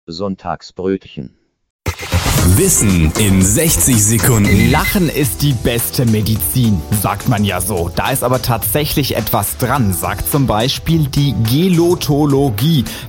Sonntagsbrötchen. Wissen in 60 Sekunden. Lachen ist die beste Medizin, sagt man ja so. Da ist aber tatsächlich etwas dran, sagt zum Beispiel die Gelotologie.